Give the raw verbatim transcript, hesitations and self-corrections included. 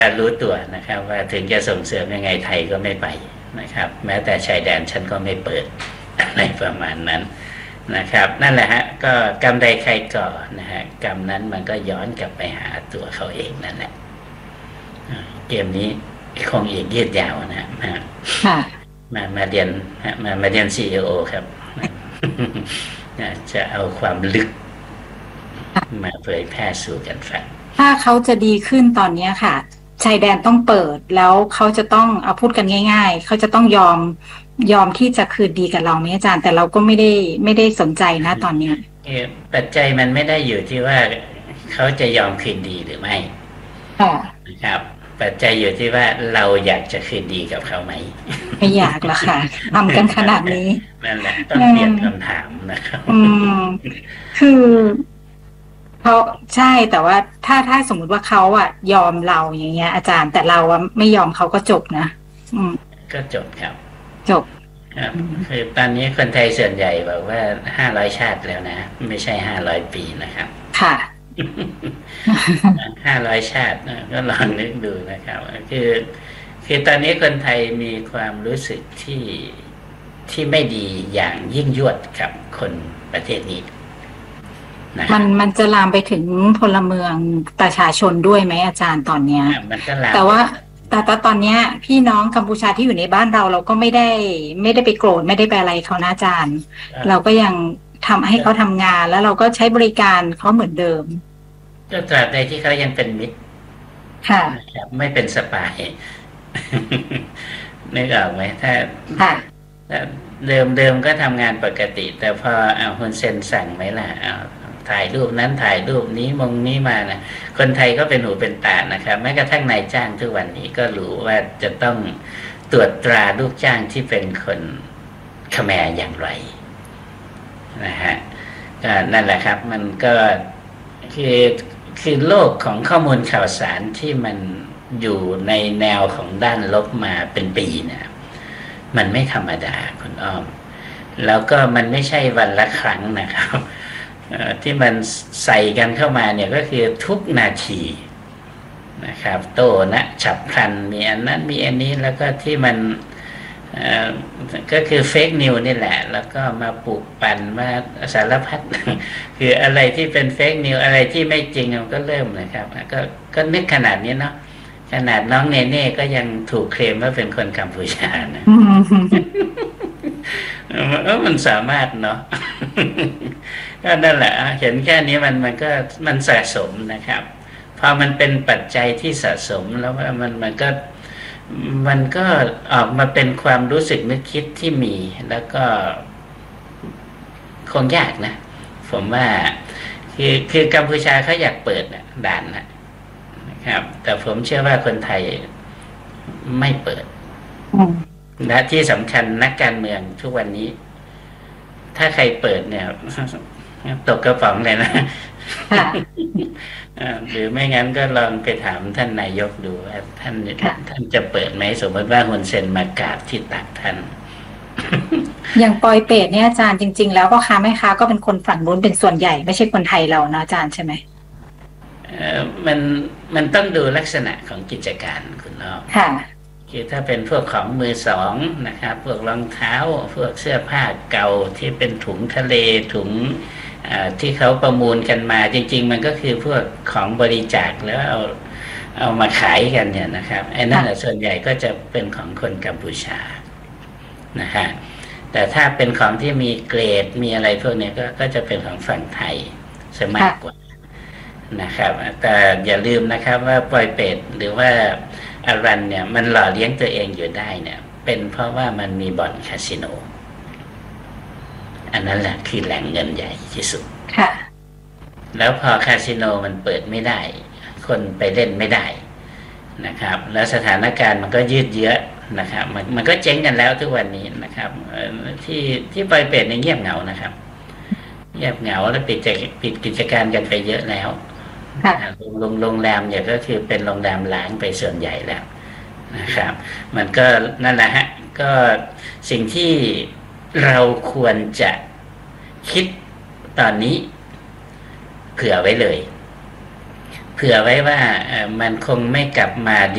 การรู้ตัวนะครับว่าถึงจะส่งเสริมยังไงไทยก็ไม่ไปนะครับแม้แต่ชายแดนฉันก็ไม่เปิดอะไรประมาณนั้นนะครับนั่นแหละฮะก็กรรมใดใครก่อนะฮะกรรมนั้นมันก็ย้อนกลับไปหาตัวเขาเองนั่นแหละเกมนี้คงอีกยืดยาวนะมามามาเรียนมามาเรียน ซี อี โอ ครับจะเอาความลึกมาเผยแพร่สู่กันฟังถ้าเขาจะดีขึ้นตอนนี้ค่ะชายแดนต้องเปิดแล้วเขาจะต้องเอาพูดกันง่ายๆเขาจะต้องยอมยอมที่จะคืนดีกับเราไหมอาจารย์แต่เราก็ไม่ได้ไม่ได้สนใจนะตอนนี้ปัจจัยมันไม่ได้อยู่ที่ว่าเขาจะยอมคืนดีหรือไม่นะครับปัจจัยอยู่ที่ว่าเราอยากจะคืนดีกับเขาไหมไม่อยากละค่ะทำกันขนาดนี้นั่นแหละต้องเปลี่ยนคำถามนะครับอืมคือเขาใช่แต่ว่าถ้าถ้าสมมุติว่าเขาอ่ะยอมเราอย่างเงี้ยอาจารย์แต่เราอ่ะไม่ยอมเขาก็จบนะอืมก็จบครับจบครับคือตอนนี้คนไทยส่วนใหญ่บอกว่าห้าร้อยชาติแล้วนะไม่ใช่ห้าร้อยปีนะครับค่ะห้าร้อยชาติก็ลองนึกดูนะครับคือคือตอนนี้คนไทยมีความรู้สึกที่ที่ไม่ดีอย่างยิ่งยวดกับคนประเทศนี้มันมันจะลามไปถึงพลเมืองประชาชนด้วยไหมอาจารย์ตอนเนี้ยแต่ว่าแต่แต่ตอนเนี้ยพี่น้องกัมพูชาที่อยู่ในบ้านเราเราก็ไม่ได้ไม่ได้ไปโกรธไม่ได้ไปอะไรเขานะอาจารย์เราก็ยังทำให้เขาทำงานแล้วเราก็ใช้บริการเขาเหมือนเดิมก็ตราบใดที่เขายังเป็นมิตรค่ะไม่เป็นสปายนึกออกไหมถ้าเดิมเดิมก็ทำงานปกติแต่พอเอาฮุนเซนสั่งไหมล่ะเอาถ่ายรูปนั้นถ่ายรูปนี้มงนี้มานะคนไทยก็เป็นหูเป็นตานะครับแม้กระทั่งนายจ้างทุกวันนี้ก็รู้ว่าจะต้องตรวจตราลูกจ้างที่เป็นคนเขมรอย่างไรนะฮะก็นั่นแหละครับมันก็คือคือโลกของข้อมูลข่าวสารที่มันอยู่ในแนวของด้านลบมาเป็นปีเนี่ยมันไม่ธรรมดาคุณอ้อมแล้วก็มันไม่ใช่วันละครั้งนะครับที่มันใส่กันเข้ามาเนี่ยก็คือทุกนาทีนะครับโตนะฉับพลันมีอันนั้นมีอันนี้แล้วก็ที่มันก็คือเฟกนิวนี่แหละแล้วก็มาปลูกปั่นมาสารพัดคืออะไรที่เป็นเฟกนิวอะไรที่ไม่จริงมันก็เริ่มนะครับก็ก็นึกขนาดนี้เนาะขนาดน้องเนเน่ก็ยังถูกเคลมว่าเป็นคนกัมพูชานะเออมันสามารถเนาะก็นั่นแหละเห็นแค่นี้มันมันก็มันสะสมนะครับพอมันเป็นปัจจัยที่สะสมแล้วว่ามันมันก็มันก็ออกมาเป็นความรู้สึกนึกคิดที่มีแล้วก็คงยากนะผมว่าคือคือกัมพูชาเขาอยากเปิดนะด่านนะครับแต่ผมเชื่อว่าคนไทยไม่เปิดและที่สำคัญนักการเมืองทุกวันนี้ถ้าใครเปิดเนี่ยตกกระป๋องเลยนะหรือไม่งั้นก็ลองไปถามท่านนายกดูว่าท่านท่านจะเปิดไหมสมมติว่าฮุนเซนมากราบที่ตักท่านอย่างปอยเปตเนี่ยอาจารย์จริงๆแล้วก็ค้าแม่ค้าก็เป็นคนฝั่งนู้นเป็นส่วนใหญ่ไม่ใช่คนไทยเรานะอาจารย์ใช่ไหมเออมันมันต้องดูลักษณะของกิจการคุณน้องค่ะคือถ้าเป็นพวกของมือสองนะครับพวกรองเท้าพวกเสื้อผ้าเก่าที่เป็นถุงทะเลถุงที่เขาประมูลกันมาจริงๆมันก็คือพวกของบริจาคแล้วเอาเอามาขายกันเนี่ยนะครับไอ้นั่นส่วนใหญ่ก็จะเป็นของคนกัมพูชานะฮะแต่ถ้าเป็นของที่มีเกรดมีอะไรพวกนี้ก็ก็จะเป็นของฝั่งไทยซะมากกว่านะครับแต่อย่าลืมนะครับว่าปอยเป็ดหรือว่าอารันเนี่ยมันหล่อเลี้ยงตัวเองอยู่ได้เนี่ยเป็นเพราะว่ามันมีบ่อนคาสิโนอันนั้นแหละคือแหล่งเงินใหญ่ที่สุดค่ะแล้วพอคาสิโนมันเปิดไม่ได้คนไปเล่นไม่ได้นะครับแล้วสถานการณ์มันก็ยืดเยื้อนะครับมันมันก็เจ๊งกันแล้วทุกวันนี้นะครับที่ที่ปอยเป็ดในเงียบเหงานะครับเงียบเหงาแล้วปิดปิดกิจการกันไปเยอะแล้วโรงโรงแรมเนี่ยก็คือเป็นโรงแรมล้างไปส่วนใหญ่แล้วนะครับมันก็นั่นแหละฮะก็สิ่งที่เราควรจะคิดตอนนี้เผื่อไว้เลยเผื่อไว้ว่ามันคงไม่กลับมา